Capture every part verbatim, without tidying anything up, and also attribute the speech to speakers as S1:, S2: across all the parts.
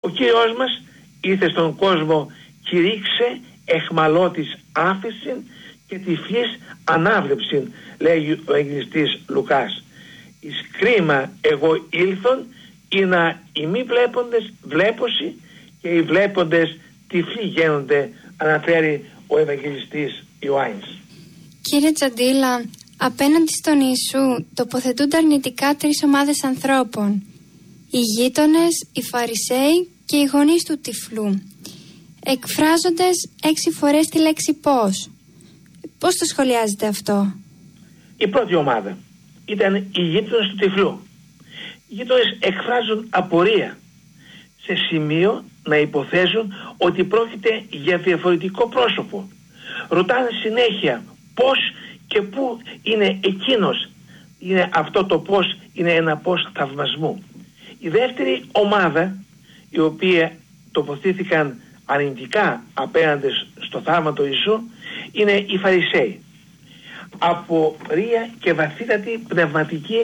S1: Ο Κύριος μας ήρθε στον κόσμο κηρύξε εχμαλώτης άφησιν και τυφλής ανάβλεψιν, λέει ο Ευαγγελιστής Λουκάς. Εις κρίμα εγώ ήλθον ή να οι μη βλέποντες βλέπωση και οι βλέποντες τυφλοί γένονται, αναφέρει ο Ευαγγελιστής Ιωάννης.
S2: Κύριε Τσαντίλα, απέναντι στον Ιησού τοποθετούνται αρνητικά τρεις ομάδες ανθρώπων: οι γείτονες, οι Φαρισαίοι και οι γονείς του τυφλού, εκφράζοντας έξι φορές τη λέξη πώς. Πώς το σχολιάζετε αυτό?
S1: Η πρώτη ομάδα ήταν οι γείτονες του τυφλού. Οι γείτονες εκφράζουν απορία σε σημείο να υποθέσουν ότι πρόκειται για διαφορετικό πρόσωπο. Ρωτάνε συνέχεια πώς και πού είναι εκείνος. Είναι αυτό το πώς, είναι ένα πώς θαυμασμού. Η δεύτερη ομάδα, η οποία τοποθετήθηκαν αρνητικά απέναντι στο θαύμα του Ιησού, είναι οι Φαρισαίοι. Απορία και βαθύτατη πνευματική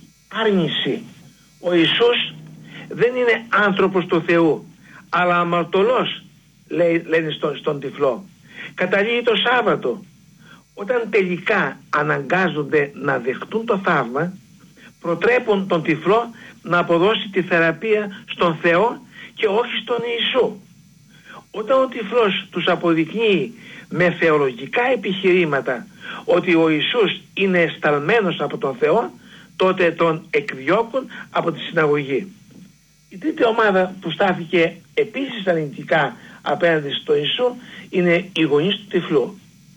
S1: άρνηση. Ο Ιησούς δεν είναι άνθρωπος του Θεού, αλλά αμαρτωλός, λέει, λένε στο, στον τυφλό. Καταλήγει το Σάββατο. Όταν τελικά αναγκάζονται να δεχτούν το θαύμα, προτρέπουν τον τυφλό να αποδώσει τη θεραπεία στον Θεό και όχι στον Ιησού. Όταν ο τυφλός τους αποδεικνύει με θεολογικά επιχειρήματα ότι ο Ιησούς είναι σταλμένος από τον Θεό, τότε τον εκδιώκουν από τη συναγωγή. Η τρίτη ομάδα που στάθηκε επίσης αρνητικά απέναντι στο Ιησού είναι οι γονείς του τυφλού.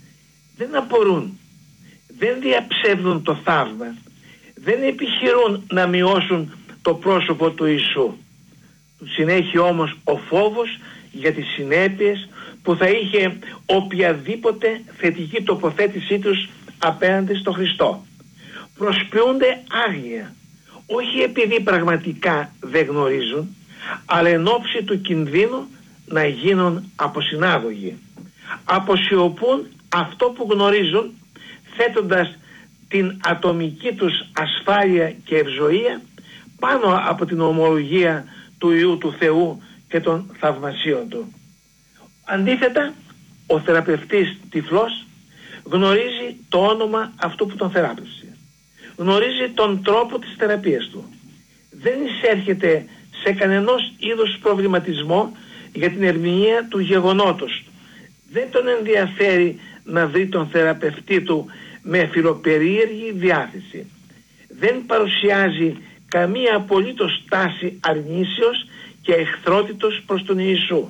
S1: Δεν απορούν, δεν διαψεύδουν το θαύμα, δεν επιχειρούν να μειώσουν το πρόσωπο του Ιησού. Του συνέχει όμως ο φόβος για τις συνέπειες που θα είχε οποιαδήποτε θετική τοποθέτησή τους απέναντι στο Χριστό. Προσποιούνται άγνοια, όχι επειδή πραγματικά δεν γνωρίζουν, αλλά εν ώψη του κινδύνου να γίνουν αποσυνάγωγοι. Αποσιωπούν αυτό που γνωρίζουν, θέτοντας την ατομική τους ασφάλεια και ευζοία πάνω από την ομολογία του Υιού του Θεού και των θαυμασίων του. Αντίθετα, ο θεραπευτής τυφλός γνωρίζει το όνομα αυτού που τον θεράπευσε. Γνωρίζει τον τρόπο της θεραπείας του. Δεν εισέρχεται σε κανενός είδους προβληματισμό για την ερμηνεία του γεγονότος. Δεν τον ενδιαφέρει να βρει τον θεραπευτή του με φιλοπερίεργη διάθεση. Δεν παρουσιάζει καμία απολύτως τάση αρνήσεως και εχθρότητος προς τον Ιησού.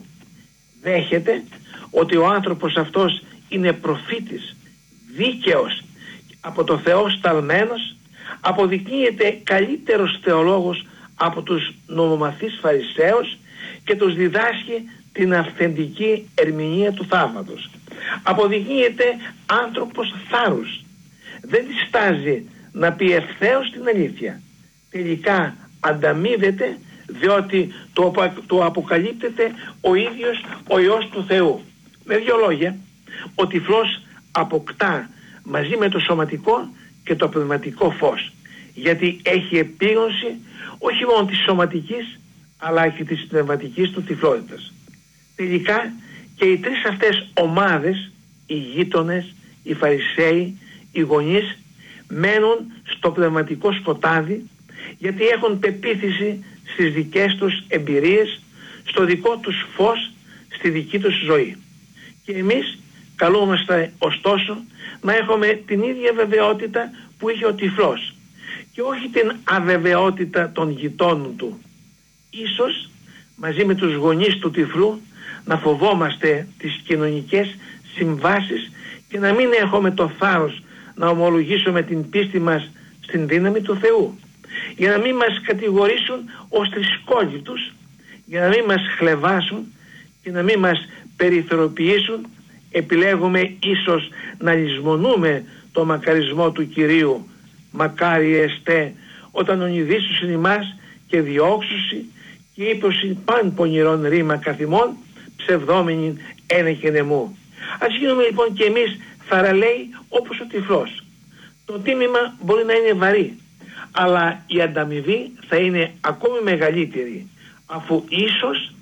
S1: Δέχεται ότι ο άνθρωπος αυτός είναι προφήτης, δίκαιος, από το Θεό σταλμένος, αποδεικνύεται καλύτερος θεολόγος από τους νομομαθείς Φαρισαίους και τους διδάσκει την αυθεντική ερμηνεία του θαύματος. Αποδεικνύεται άνθρωπος θάρρους. Δεν διστάζει να πει ευθέως την αλήθεια. Τελικά ανταμείβεται, διότι το, το αποκαλύπτεται ο ίδιος ο Υιός του Θεού. Με δύο λόγια, ο τυφλός αποκτά μαζί με το σωματικό και το πνευματικό φως, γιατί έχει επίγνωση όχι μόνο της σωματικής αλλά και της πνευματικής του τυφλότητας. Τελικά και οι τρεις αυτές ομάδες, οι γείτονες, οι Φαρισαίοι, οι γονείς, μένουν στο πνευματικό σκοτάδι, γιατί έχουν πεποίθηση στις δικές τους εμπειρίες, στο δικό τους φως, στη δική τους ζωή. Και εμείς καλούμαστε ωστόσο να έχουμε την ίδια βεβαιότητα που είχε ο τυφλός και όχι την αβεβαιότητα των γειτόνων του. Ίσως μαζί με τους γονείς του τυφλού να φοβόμαστε τις κοινωνικές συμβάσεις και να μην έχουμε το θάρρος να ομολογήσουμε την πίστη μας στην δύναμη του Θεού, για να μην μας κατηγορήσουν ως θρησκόληπτους, για να μην μας χλευάσουν και να μην μας περιθωριοποιήσουν. Επιλέγουμε ίσως να λησμονούμε το μακαρισμό του Κυρίου, μακάρι εστέ όταν ονειδήσουσιν ημάς και διώξουσι και ύποσιν παν πονηρών ρήμα καθημών ψευδόμενην ένα και νεμού. Ας γίνουμε λοιπόν και εμείς θαραλέοι όπως ο τυφλός. Το τίμημα μπορεί να είναι βαρύ, αλλά η ανταμοιβή θα είναι ακόμη μεγαλύτερη, αφού ίσως